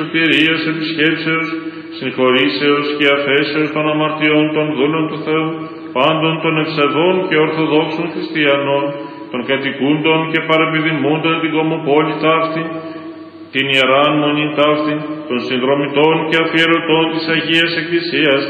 σωτηρίας επισκέψεως, συγχωρήσεως και αφέσεως των αμαρτιών των δούλων του Θεού, πάντων των ευσεβών και ορθοδόξων χριστιανών, των κατοικούντων και παρεπιδημούντων την κομοπόλη ταύτη, την Ιεράν Μονή ταύτη, των συνδρομητών και αφιερωτών της Αγίας Εκκλησίας